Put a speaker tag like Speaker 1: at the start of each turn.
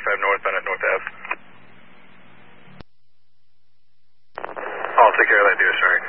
Speaker 1: northbound at North Ave. I'll take care of that, dear, sorry.